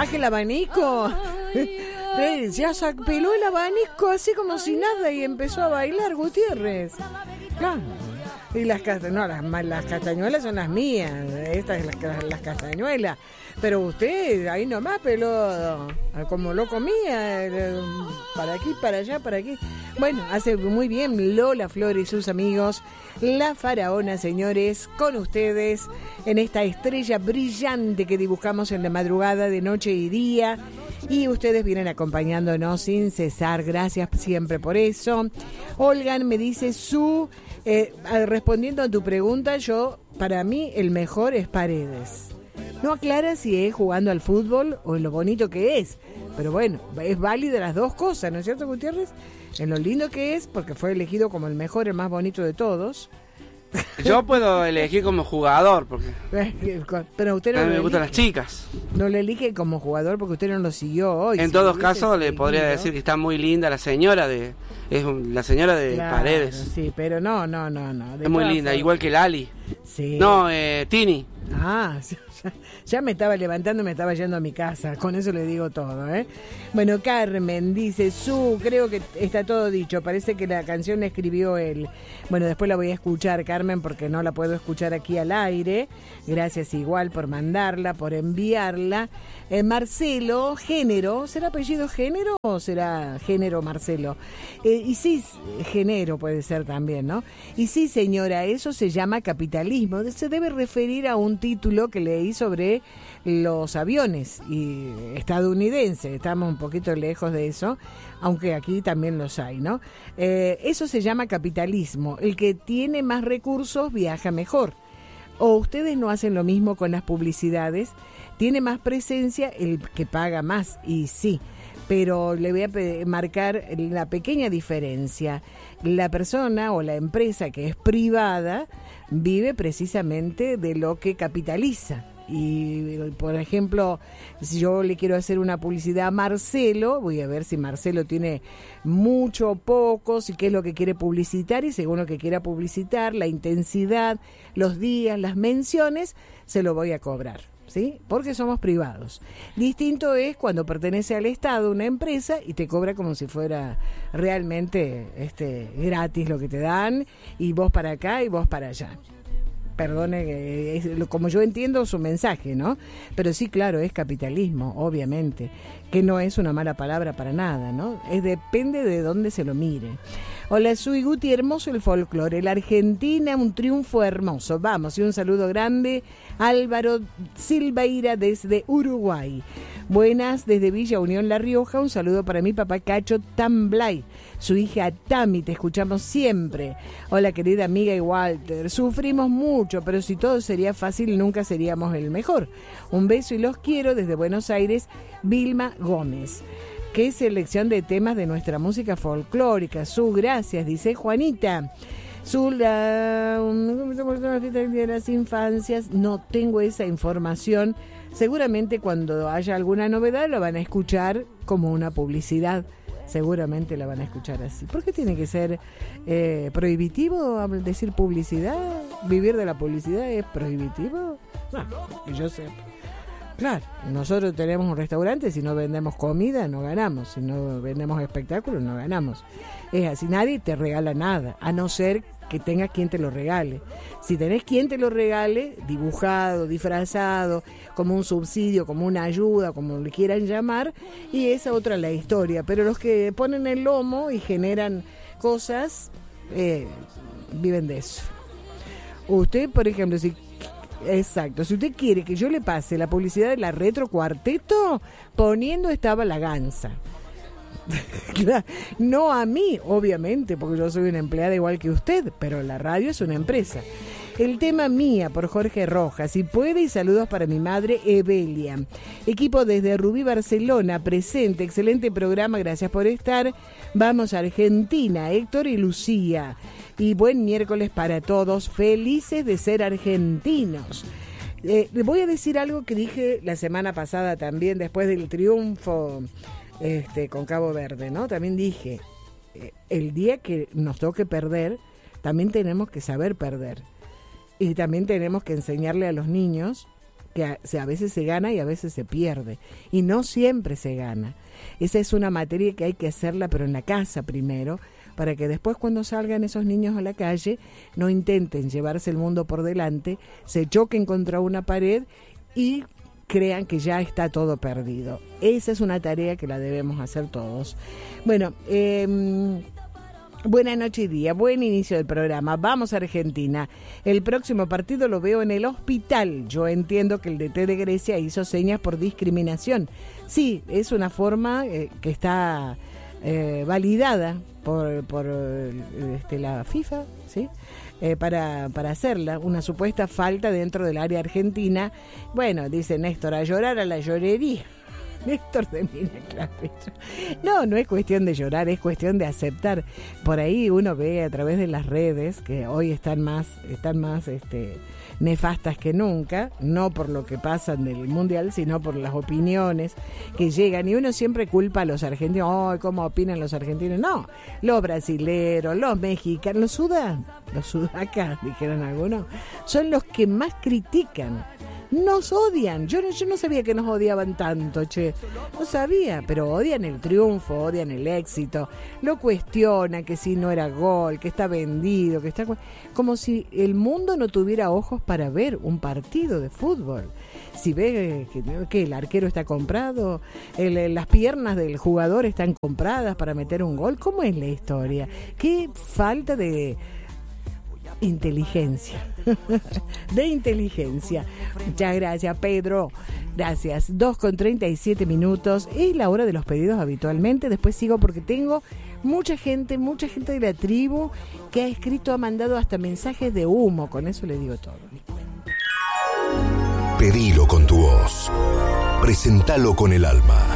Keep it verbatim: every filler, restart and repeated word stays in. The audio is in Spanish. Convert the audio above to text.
baje el abanico. Ya se peló el abanico así como si nada y empezó a bailar Gutiérrez. Claro. Y las castañuelas, no, las, las castañuelas son las mías, estas las, las, las castañuelas. Pero usted ahí nomás peló como lo comía, para aquí, para allá, para aquí. Bueno, hace muy bien Lola Flores y sus amigos, La Faraona, señores, con ustedes en esta estrella brillante que dibujamos en la madrugada de noche y día. Y ustedes vienen acompañándonos sin cesar, gracias siempre por eso. Olgan me dice su, eh, respondiendo a tu pregunta, yo, para mí el mejor es Paredes. No aclara si es jugando al fútbol o en lo bonito que es, pero bueno, es válida las dos cosas, ¿no es cierto, Gutiérrez? En lo lindo que es, porque fue elegido como el mejor, el más bonito de todos. Yo puedo elegir como jugador, porque pero usted no a mí lo me gustan elige, las chicas. No le elige como jugador porque usted no lo siguió hoy. En si todos lo casos le seguido, podría decir que está muy linda la señora de es un- la señora de claro, Paredes. Sí, pero no, no, no, no. Es muy linda, formas. igual que Lali. Sí. No, eh, Tini. Ah, ya, ya me estaba levantando y me estaba yendo a mi casa. Con eso le digo todo, ¿eh? Bueno, Carmen dice, Su, creo que está todo dicho. Parece que la canción la escribió él. Bueno, después la voy a escuchar, Carmen, porque no la puedo escuchar aquí al aire. Gracias igual por mandarla, por enviarla. Eh, Marcelo, Género, ¿será apellido Género o será Género Marcelo? Eh, y sí, Género puede ser también, ¿no? Y sí, señora, eso se llama capitalismo. Se debe referir a un título que leí sobre los aviones y estadounidenses. Estamos un poquito lejos de eso, aunque aquí también los hay, ¿no? Eh, eso se llama capitalismo. El que tiene más recursos viaja mejor. O ustedes no hacen lo mismo con las publicidades. Tiene más presencia el que paga más, y sí, pero le voy a pe- marcar la pequeña diferencia. La persona o la empresa que es privada vive precisamente de lo que capitaliza. Y, por ejemplo, si yo le quiero hacer una publicidad a Marcelo, voy a ver si Marcelo tiene mucho o poco, si qué es lo que quiere publicitar, y según lo que quiera publicitar, la intensidad, los días, las menciones, se lo voy a cobrar, ¿sí? Porque somos privados. Distinto es cuando pertenece al Estado, una empresa, y te cobra como si fuera realmente este gratis lo que te dan, y vos para acá y vos para allá. Perdone, eh, es, como yo entiendo su mensaje, ¿no? Pero sí, claro, es capitalismo, obviamente, que no es una mala palabra para nada, ¿no? Es depende de dónde se lo mire. Hola, soy Guti, hermoso el folclore, la Argentina, un triunfo hermoso. Vamos, y un saludo grande, Álvaro Silveira desde Uruguay. Buenas, desde Villa Unión, La Rioja, un saludo para mi papá Cacho Tamblay, su hija Tami, te escuchamos siempre. Hola, querida amiga y Walter, sufrimos mucho, pero si todo sería fácil, nunca seríamos el mejor. Un beso y los quiero desde Buenos Aires, Vilma Gómez. Qué selección de temas de nuestra música folclórica. Su gracias, dice Juanita. Su la, de las infancias, no tengo esa información. Seguramente cuando haya alguna novedad lo van a escuchar como una publicidad. Seguramente la van a escuchar así. ¿Por qué tiene que ser eh, prohibitivo decir publicidad? ¿Vivir de la publicidad es prohibitivo? No, que yo sepa. Claro, nosotros tenemos un restaurante, si no vendemos comida no ganamos, si no vendemos espectáculos no ganamos. Es así, nadie te regala nada, a no ser que tengas quien te lo regale. Si tenés quien te lo regale, dibujado, disfrazado, como un subsidio, como una ayuda, como le quieran llamar, y esa otra la historia. Pero los que ponen el lomo y generan cosas, eh, viven de eso. Usted, por ejemplo, si... Exacto, si usted quiere que yo le pase la publicidad de la Retro Cuarteto, poniendo estaba la Gansa. No a mí, obviamente, porque yo soy una empleada igual que usted, pero la radio es una empresa. El tema Mía, por Jorge Rojas, si puede, y saludos para mi madre Evelia. Equipo desde Rubí, Barcelona, presente, excelente programa, gracias por estar. Vamos a Argentina, Héctor y Lucía. Y buen miércoles para todos, felices de ser argentinos. Eh, le voy a decir algo que dije la semana pasada también, después del triunfo este, con Cabo Verde, ¿no? También dije, eh, el día que nos toque perder, también tenemos que saber perder. Y también tenemos que enseñarle a los niños que a, a veces se gana y a veces se pierde, y no siempre se gana. Esa es una materia que hay que hacerla, pero en la casa primero, para que después cuando salgan esos niños a la calle no intenten llevarse el mundo por delante, se choquen contra una pared y crean que ya está todo perdido. Esa es una tarea que la debemos hacer todos. Bueno, eh, buena noche y día, buen inicio del programa. Vamos a Argentina. El próximo partido lo veo en el Hospital. Yo entiendo que el D T de Grecia hizo señas por discriminación. Sí, es una forma eh, que está eh, validada por, por este, la FIFA, ¿sí? Eh, para, para hacerla, una supuesta falta dentro del área argentina. Bueno, dice Néstor, a llorar a la llorería. Néstor de Mina Clavejo. No, no es cuestión de llorar, es cuestión de aceptar. Por ahí uno ve a través de las redes que hoy están más, están más este, nefastas que nunca, no por lo que pasa del mundial, sino por las opiniones que llegan. Y uno siempre culpa a los argentinos. Oh, ¿cómo opinan los argentinos? No, los brasileros, los mexicanos, los sudan, los sudacas, dijeron algunos, son los que más critican. Nos odian. Yo no, yo no sabía que nos odiaban tanto, che. No sabía, pero odian el triunfo, odian el éxito. Lo cuestionan, que si no era gol, que está vendido, que está... Como si el mundo no tuviera ojos para ver un partido de fútbol. Si ve que, que el arquero está comprado, el, las piernas del jugador están compradas para meter un gol. ¿Cómo es la historia? Qué falta de... inteligencia de inteligencia. Muchas gracias, Pedro, gracias. Dos con treinta y siete minutos, es la hora de los pedidos habitualmente. Después sigo porque tengo mucha gente, mucha gente de la tribu que ha escrito, ha mandado hasta mensajes de humo, con eso le digo todo. Pedilo con tu voz, presentalo con el alma.